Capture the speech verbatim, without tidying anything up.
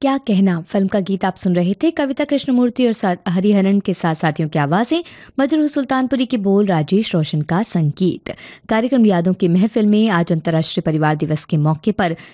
क्या कहना फिल्म का गीत आप सुन रहे थे। कविता कृष्णमूर्ति और सा- हरिहरन के साथ साथियों की आवाज़ें, मजरू सुल्तानपुरी के बोल, राजेश रोशन का संगीत। कार्यक्रम यादों की महफिल में आज अंतर्राष्ट्रीय परिवार दिवस के मौके पर